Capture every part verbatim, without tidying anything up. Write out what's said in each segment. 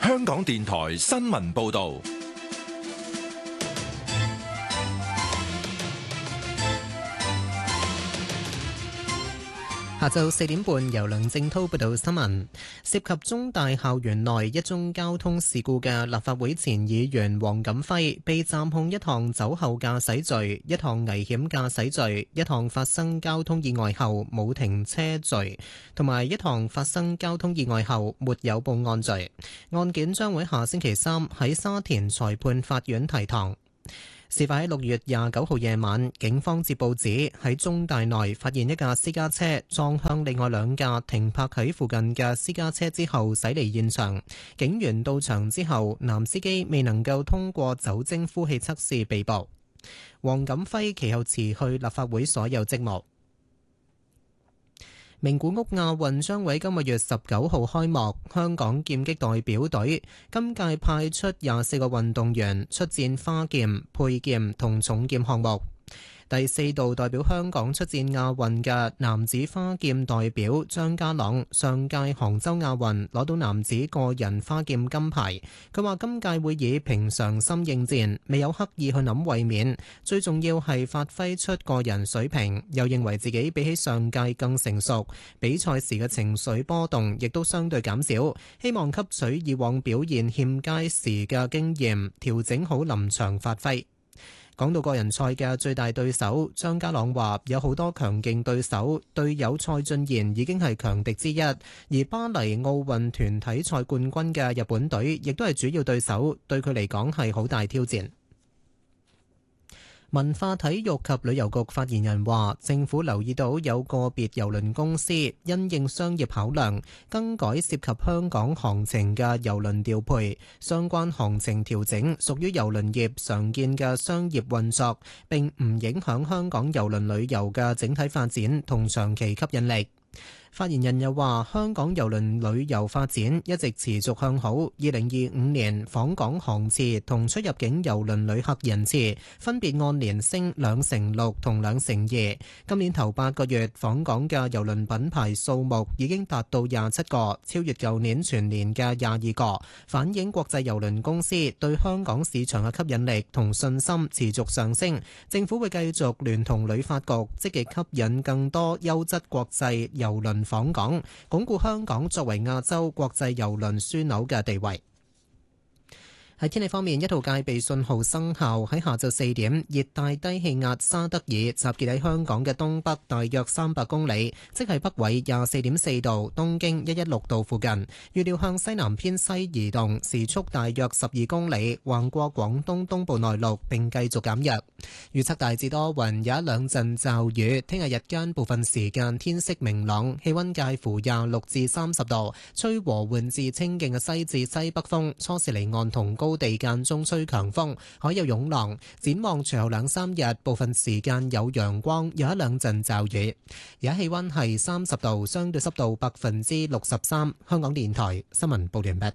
香港電台新聞報道。 下晝四點半，由梁正滔報道新聞。涉及中大校園內一宗交通事故嘅立法會前議員黃錦輝，被暫控一項酒後駕駛罪、一項危險駕駛罪、一項發生交通意外後冇停車罪，同埋一項發生交通意外後沒有報案罪。案件將會下星期三喺沙田裁判法院提堂。事發喺六月廿九號夜晚，警方接報指喺中大內發現一架私家車撞向另外兩架停泊喺附近嘅私家車之後駛離現場。警員到場之後，男司機未能夠通過酒精呼氣測試被捕。黃錦輝其後辭去立法會所有職務。名古屋亞運將會今個月十九號開幕，香港劍擊代表隊今屆派出廿四個運動員出戰花劍、佩劍同重劍項目。第四度代表香港出戰亞運嘅男子花劍代表張家朗，上屆杭州亞運攞到男子個人花劍金牌。佢話今屆會以平常心應戰，未有刻意去諗衛冕，最重要係發揮出個人水平。又認為自己比起上屆更成熟，比賽時嘅情緒波動亦都相對減少，希望吸取以往表現欠佳時嘅經驗，調整好臨場發揮。講到個人賽嘅最大對手，張家朗話有好多強勁對手，隊友蔡俊賢已經係強敵之一，而巴黎奧運團體賽冠軍嘅日本隊亦都係主要對手，對佢嚟講係好大挑戰。文化體育及旅遊局發言人話，政府留意到有個別郵輪公司因應商業考量，更改涉及香港航程嘅郵輪調配，相關航程調整屬於郵輪業常見嘅商業運作，並唔影響香港郵輪旅遊嘅整體發展同長期吸引力。發言人又話，香港郵輪旅遊發展一直持續向好，二零二五年訪港航次同出入境郵輪旅客人次分別按年升兩成六同兩成二。今年頭八個月訪港嘅郵輪品牌數目已經達到廿七個，超越舊年全年嘅廿二個，反映國際郵輪公司對香港市場嘅吸引力同信心持續上升。政府會繼續聯同旅發局積極吸引更多優質國際郵輪訪港，鞏固香港作為亞洲國際郵輪樞紐嘅地位。喺天氣方面，一號戒備信號生效。喺下晝四點，熱帶低氣壓沙德爾集結喺香港嘅東北大約三百公里，即係北緯廿四點四度、東經一一六度附近。預料向西南偏西移動，時速大約十二公里，橫過廣東東部內陸並繼續減弱。預測大致多雲，有一兩陣驟雨。聽日日間部分時間天色明朗，氣溫介乎廿六至三十度，吹和緩至清勁嘅西至西北風，初時離岸同高高地間中吹強風，海有湧浪。展望隨後兩三日，部分時間有陽光，有一兩陣驟雨。而家氣溫係三十度，相對濕度百分之六十三。香港電台新聞報完畢。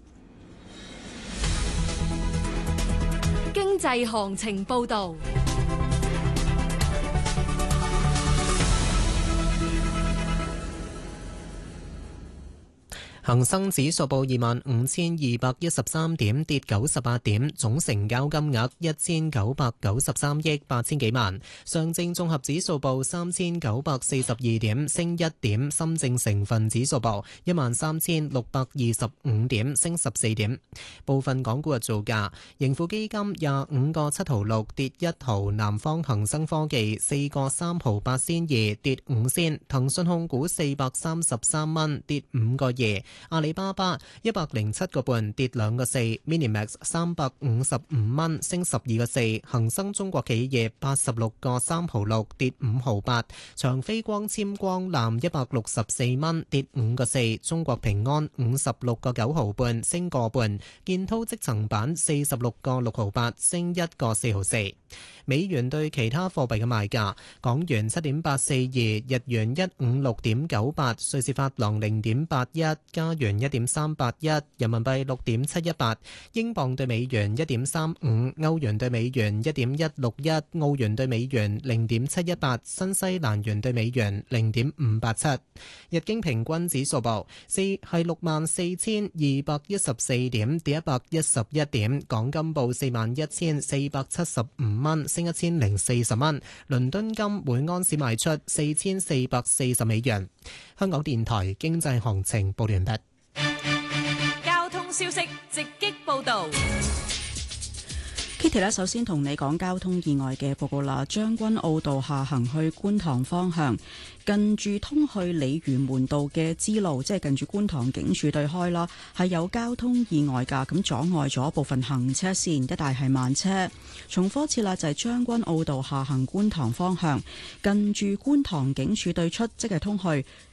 經濟行情報道。恒生指數報二萬五千二百一十三點，跌九十八點，總成交金額一千九百九十三億八千幾萬。上證綜合指數報三千九百四十二點，升一點。深證成分指數報一萬三千六百二十五點，升十四點。部分港股嘅造價：盈富基金廿五個七毫六，跌一毫；南方恒生科技四個三毫八仙二，跌五仙；騰訊控股四百三十三蚊，跌五個二。阿里巴巴一百零七個半，跌兩個四 ，Minimax 三百五十五蚊，升十二個四，恒生中國企業八十六個三毫六，跌五毫八，長飛光纖光纜一百六十四蚊，跌五個四，中國平安五十六個九毫半，升個半，建滔積層板四十六個六毫八，升一個四毫四。美元對其他貨幣嘅賣價：港元七點八四二，日元一五六點九八，瑞士法郎零點八一，加加元一點三八一，人民幣六點七一八，英鎊對美元一點三五，歐元對美元一點一六一，澳元對美元零點七一八，新西蘭元對美元零點五八七。日經平均指數報四係六萬四千二百一十四點，跌一百一十一點。港金報四萬一千四百七十五蚊，升一千零四十蚊。倫敦金每安士賣出四千四百四十美元。香港電台經濟行情報完畢。 交通消息直擊報道。 Kitty 咧，首先同你講交通意外嘅報告啦。將軍澳道下行去觀塘方向，近住通去鯉魚門道嘅支路，即係近住觀塘警署對開啦，係有交通意外㗎，咁阻礙咗部分行車線，一帶係慢車。重複一次啦，就係將軍澳道下行觀塘方向，近住觀塘警署對出，即係通去